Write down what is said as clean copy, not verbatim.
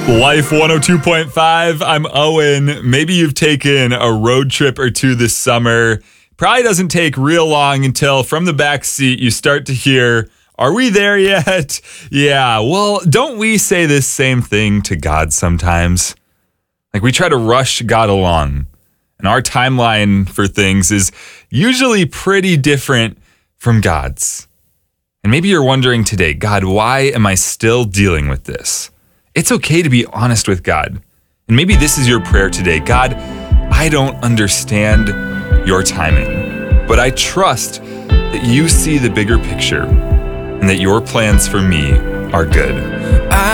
Life 102.5. I'm Owen. Maybe you've taken a road trip or two this summer. Probably doesn't take real long until from the back seat you start to hear, "Are we there yet?" Yeah, well, don't we say this same thing to God sometimes? Like we try to rush God along, and our timeline for things is usually pretty different from God's. And maybe you're wondering today, God, why am I still dealing with this? It's okay to be honest with God. And maybe this is your prayer today. God, I don't understand your timing, but I trust that you see the bigger picture and that your plans for me are good.